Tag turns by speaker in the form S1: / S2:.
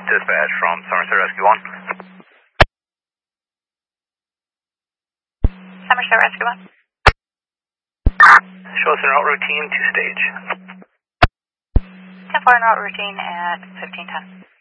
S1: Dispatch from Somerset Rescue 1.
S2: Somerset Rescue 1.
S1: Show us en route routine to stage.
S2: 10-4 en route routine at 1510.